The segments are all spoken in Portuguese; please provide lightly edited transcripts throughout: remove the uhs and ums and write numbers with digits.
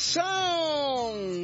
São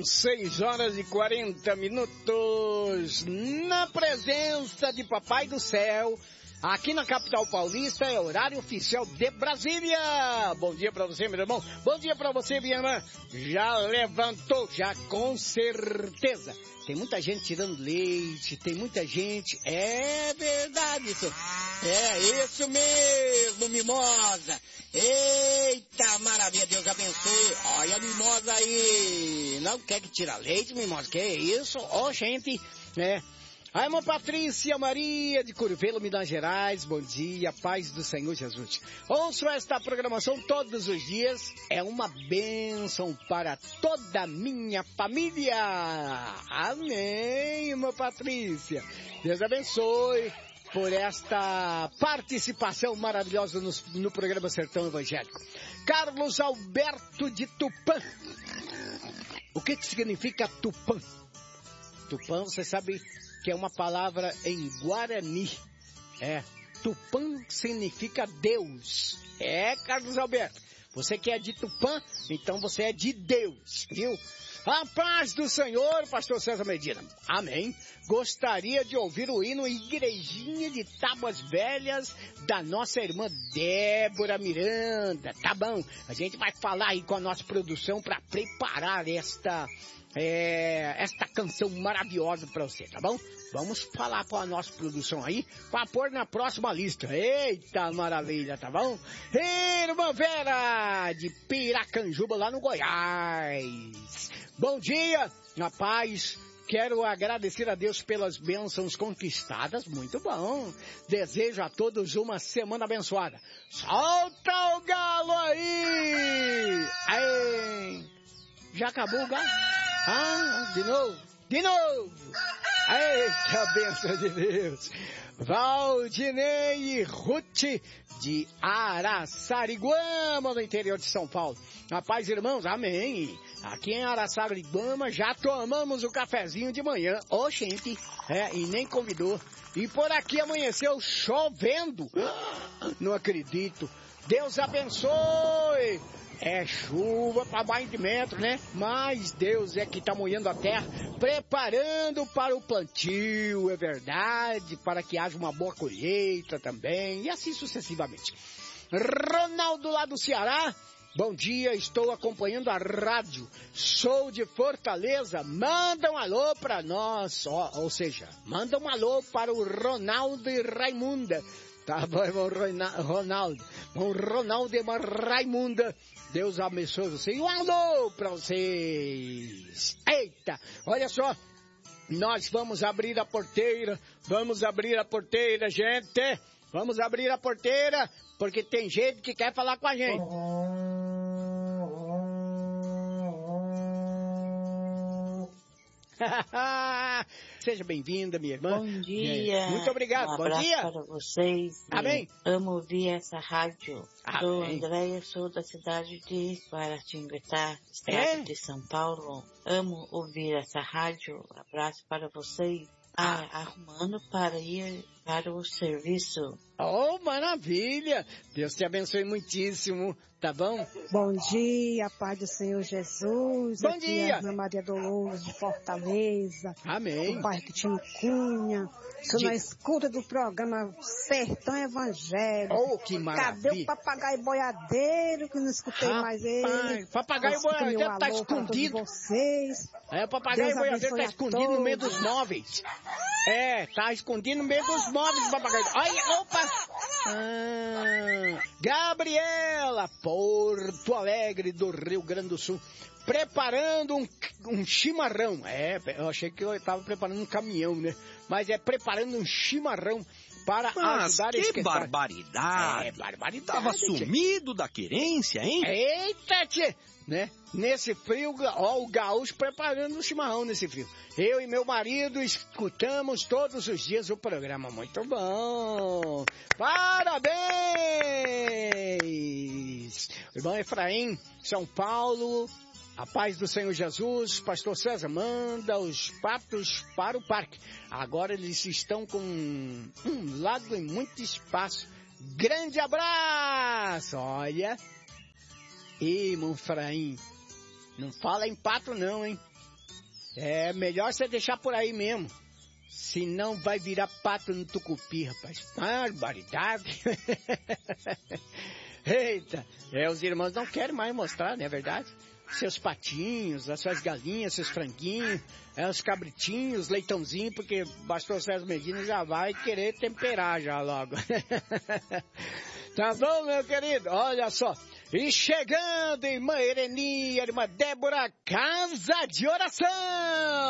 6h40, na presença de Papai do Céu, aqui na capital paulista, é horário oficial de Brasília. Bom dia pra você, meu irmão. Bom dia pra você, minha irmã. Já levantou, já com certeza. Tem muita gente tirando leite, tem muita gente... É verdade isso. É isso mesmo, mimosa. Eita, maravilha, Deus abençoe. Olha a mimosa aí. Não quer que tira leite, mimosa? Que isso? Ó, gente, né? A irmã Patrícia Maria de Curvelo, Minas Gerais, bom dia, paz do Senhor Jesus. Ouço esta programação todos os dias, é uma bênção para toda a minha família. Amém, irmã Patrícia. Deus abençoe por esta participação maravilhosa no programa Sertão Evangélico. Carlos Alberto de Tupã. O que significa Tupã? Tupã, você sabe que é uma palavra em Guarani. Tupã significa Deus. Carlos Alberto, você que é de Tupã, então você é de Deus, viu? A paz do Senhor, pastor César Medina. Amém. Gostaria de ouvir o hino Igrejinha de Tábuas Velhas da nossa irmã Débora Miranda. Tá bom, a gente vai falar aí com a nossa produção para preparar esta canção maravilhosa para você, tá bom? Vamos falar com a nossa produção aí, para pôr na próxima lista. Eita maravilha, tá bom? Irmã Vera, de Piracanjuba, lá no Goiás. Bom dia, na paz. Quero agradecer a Deus pelas bênçãos conquistadas. Muito bom. Desejo a todos uma semana abençoada. Solta o galo aí! Aí. Já acabou o galo? De novo! Eita, bênção de Deus! Valdinei e Ruth de Araçariguama, no interior de São Paulo. A paz, irmãos, amém! Aqui em Araçariguama já tomamos o cafezinho de manhã. Ô, gente, e nem convidou. E por aqui amanheceu chovendo. Não acredito. Deus abençoe! É chuva para mais de metro, né? Mas Deus é que está molhando a terra, preparando para o plantio, é verdade, para que haja uma boa colheita também, e assim sucessivamente. Ronaldo lá do Ceará, bom dia, estou acompanhando a rádio, sou de Fortaleza, manda um alô para nós, ou seja, manda um alô para o Ronaldo e Raimunda. Tá bom, irmão Ronaldo. Bom, Ronaldo e Raimunda. Deus abençoe você. E um alô pra vocês. Eita, olha só. Nós vamos abrir a porteira. Gente. Vamos abrir a porteira, porque tem gente que quer falar com a gente. Seja bem-vinda, minha irmã. Bom dia. Muito obrigado. Um bom abraço dia para vocês. Amém. Amo ouvir essa rádio. Amém. Sou Andréia, sou da cidade de Guaratinguetá, estado de São Paulo. Amo ouvir essa rádio. Abraço para vocês. Arrumando para ir para o serviço. Oh, maravilha! Deus te abençoe muitíssimo, tá bom? Bom dia, Pai do Senhor Jesus. Bom aqui dia! É a Ana Maria Dolores de Fortaleza. Amém. Do bairro Quitinho Cunha. Estou na escuta do programa Sertão Evangélico. Oh, que maravilha! Cadê o papagaio boiadeiro que não escutei mais ele? Papagaio boiadeiro tá escondido. Vocês. O papagaio boiadeiro tá escondido no meio dos móveis. Tá escondido no meio dos móveis, papagaio. Olha, opa! Gabriela, Porto Alegre do Rio Grande do Sul, preparando um chimarrão. Eu achei que eu estava preparando um caminhão, né? Mas preparando um chimarrão para ajudar a esquentar. Que barbaridade! Barbaridade. Tava sumido da querência, hein? Eita, tchê! Né? Nesse frio, o gaúcho preparando o chimarrão nesse frio. Eu e meu marido escutamos todos os dias o programa. Muito bom! Parabéns! Irmão Efraim, São Paulo, a paz do Senhor Jesus, pastor César manda os patos para o parque. Agora eles estão com um lago e muito espaço. Grande abraço! Olha... Irmão Efraim, Não fala em pato não, hein? É melhor você deixar por aí mesmo. Senão vai virar pato no tucupi, rapaz. Barbaridade. Eita, os irmãos não querem mais mostrar, não é verdade? Seus patinhos, as suas galinhas, seus franguinhos, os cabritinhos, leitãozinho, porque Pastor César Medina já vai querer temperar já logo. Tá bom, meu querido? Olha só. E chegando, irmã Ereni, irmã Débora, casa de oração!